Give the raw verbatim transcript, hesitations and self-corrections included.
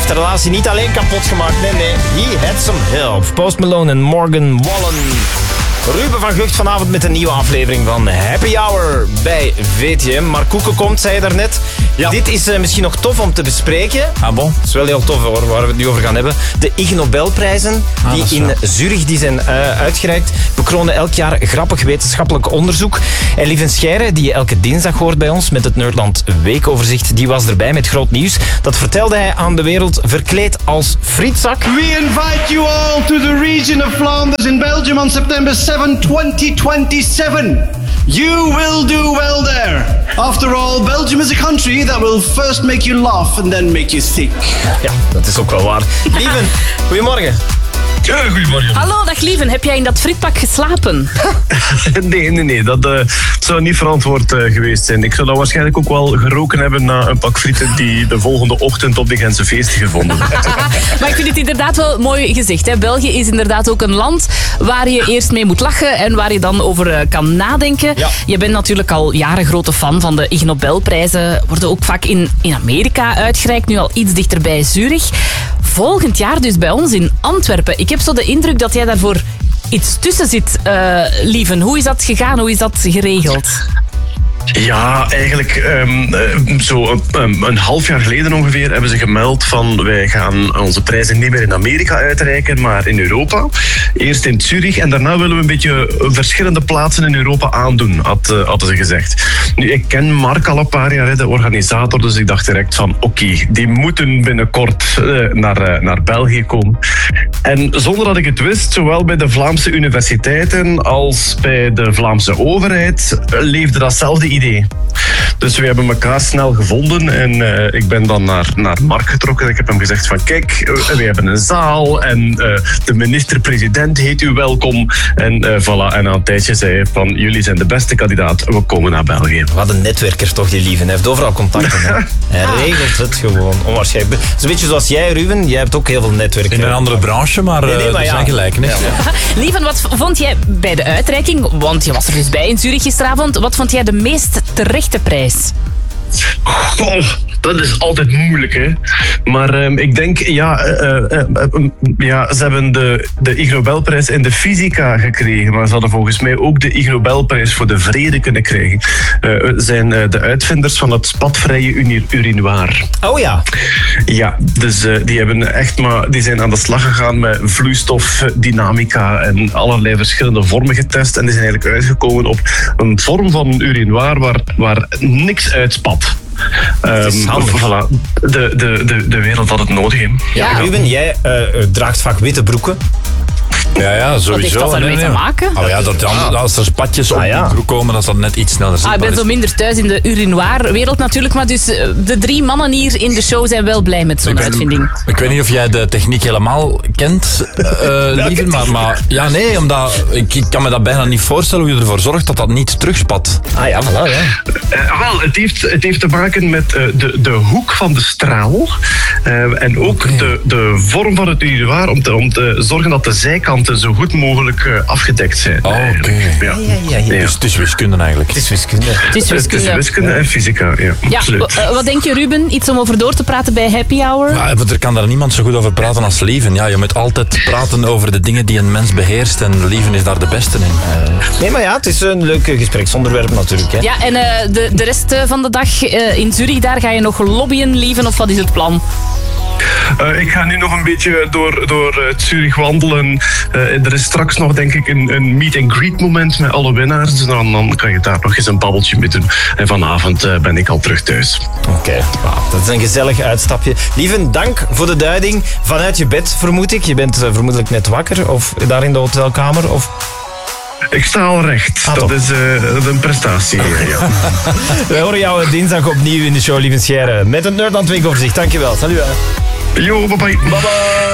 de relatie niet alleen kapot gemaakt. Nee, nee. He had some help. Post Malone en Morgan Wallen. Ruben van Gucht vanavond met een nieuwe aflevering van Happy Hour bij V T M. Maar Koeken komt, zei je daarnet. Ja. Dit is uh, misschien nog tof om te bespreken. Ah bon? Dat is wel heel tof hoor, waar we het nu over gaan hebben. De Ig Nobelprijzen ah, die in Zurich die zijn uh, uitgereikt, bekronen elk jaar grappig wetenschappelijk onderzoek. En Lieven Scheire, die je elke dinsdag hoort bij ons met het Nerdland Weekoverzicht, die was erbij met groot nieuws. Dat vertelde hij aan de wereld verkleed als frietzak. We invite you all to the region of Flanders in Belgium on September seventh, twenty twenty-seven. You will do well there. After all, Belgium is a country that will first make you laugh and then make you sick. Ja, dat is ook wel waar. Lieven, goedemorgen. Ja, goedemorgen. Hallo, dag Lieven. Heb jij in dat frietpak geslapen? nee, nee, nee. Dat uh, zou niet verantwoord uh, geweest zijn. Ik zou dat waarschijnlijk ook wel geroken hebben na een pak frieten die de volgende ochtend op de Gentse feesten gevonden werd. Maar ik vind het inderdaad wel mooi gezegd. Hè? België is inderdaad ook een land waar je eerst mee moet lachen en waar je dan over uh, kan nadenken. Ja. Je bent natuurlijk al jaren grote fan van de Ig Nobelprijzen. Worden ook vaak in, in Amerika uitgereikt, nu al iets dichter bij Zurich. Volgend jaar dus bij ons in Antwerpen. Ik heb zo de indruk dat jij daarvoor iets tussen zit, uh, Lieven. Hoe is dat gegaan? Hoe is dat geregeld? Ja, eigenlijk um, zo um, een half jaar geleden ongeveer hebben ze gemeld van wij gaan onze prijzen niet meer in Amerika uitreiken, maar in Europa. Eerst in Zurich en daarna willen we een beetje verschillende plaatsen in Europa aandoen, had, uh, hadden ze gezegd. Nu, ik ken Mark al een paar jaar, de organisator, dus ik dacht direct van oké, okay, die moeten binnenkort uh, naar, uh, naar België komen. En zonder dat ik het wist, zowel bij de Vlaamse universiteiten als bij de Vlaamse overheid leefde datzelfde idee. Dus we hebben elkaar snel gevonden en uh, ik ben dan naar, naar Mark getrokken. Ik heb hem gezegd van kijk, uh, we hebben een zaal en uh, de minister-president heet u welkom. En uh, voilà, en na een tijdje zei hij van jullie zijn de beste kandidaat, we komen naar België. Wat een netwerker toch, die Lieven. Hij heeft overal contacten. Hè? Hij regelt het gewoon onwaarschijnlijk. Het is een beetje zoals jij, Ruben. Jij hebt ook heel veel netwerken. In een andere branche, maar, nee, nee, maar er ja. zijn gelijkenissen. Ja. Ja. Lieven, wat vond jij bij de uitreiking, want je was er dus bij in Zurich gisteravond, wat vond jij de meest terechte prijs? Oh, dat is altijd moeilijk, hè. Maar um, ik denk, ja, uh, uh, uh, ja, ze hebben de, de Ig Nobelprijs in de fysica gekregen, maar ze hadden volgens mij ook de Ig Nobelprijs voor de vrede kunnen krijgen. Uh, zijn uh, de uitvinders van het spatvrije urinoir. Oh ja. Ja, dus uh, die hebben echt maar, die zijn aan de slag gegaan met vloeistofdynamica en allerlei verschillende vormen getest en die zijn eigenlijk uitgekomen op een vorm van een urinoir waar, waar niks uitspat. Um, voilà. de, de, de, de wereld had het nodig. Hè. Ja, Ruben, jij uh, draagt vaak witte broeken. Ja, ja, sowieso. Wat heeft dat daarmee nee, te nee. maken? Oh, ja, dat, dan, als er spatjes op ah, ja. de broek komen, dan is dat net iets sneller. Ah, ik ben zo minder thuis in de urinoir-wereld natuurlijk, maar dus de drie mannen hier in de show zijn wel blij met zo'n ik ben, uitvinding. Ik weet niet of jij de techniek helemaal kent, uh, Lieven, maar, maar ja, nee, omdat ik, ik kan me dat bijna niet voorstellen hoe je ervoor zorgt dat dat niet terugspat. Ah ja, voilà, ja. Uh, wel, het heeft, het heeft te maken met uh, de, de hoek van de straal uh, en ook okay. de, de vorm van het urinoir om te, om te zorgen dat de zijkanten zo goed mogelijk Uh, afgedekt zijn. Oh, oké. Okay. Ja. Ja, ja, ja, ja. Dus het is wiskunde eigenlijk. Het is wiskunde. Het is wiskunde, het is wiskunde en fysica, ja. ja absoluut. Uh, wat denk je, Ruben? Iets om over door te praten bij Happy Hour? Ja, er kan daar niemand zo goed over praten als Lieven. Ja, je moet altijd praten over de dingen die een mens beheerst en Lieven is daar de beste in. Uh, nee, maar ja, het is een leuk gespreksonderwerp natuurlijk. Hè. Ja, en uh, de, de rest van de dag uh, in Zurich, daar ga je nog lobbyen, Lieven, of wat is het plan? Uh, ik ga nu nog een beetje door, door uh, Zurich wandelen. Uh, er is straks nog, denk ik, een, een meet-and-greet moment met alle winnaars. Dus dan, dan kan je daar nog eens een babbeltje mee doen. En vanavond uh, ben ik al terug thuis. Oké, okay. Wow, dat is een gezellig uitstapje. Lieven, dank voor de duiding. Vanuit je bed, vermoed ik. Je bent uh, vermoedelijk net wakker, of daar in de hotelkamer, of... Ik sta al recht. Ah, dat is uh, een prestatie. Okay. Ja. Wij horen jou dinsdag opnieuw in de show, Lieven Scheire. Met het Nerdland Weekoverzicht. Dankjewel. Salut. Yo, bye bye. Bye bye.